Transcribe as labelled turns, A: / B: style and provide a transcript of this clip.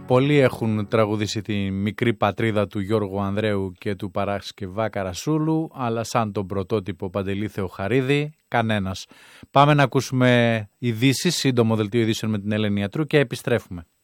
A: πολλοί έχουν τραγουδήσει τη μικρή πατρίδα του Γιώργου Ανδρέου και του Παρασκευά Καρασούλου, αλλά σαν τον πρωτότυπο Παντελή Θεοχαρίδη, κανένας. Πάμε να ακούσουμε ειδήσεις, σύντομο δελτίο ειδήσεων με την Ελένη Ιατρού και επιστρέφουμε.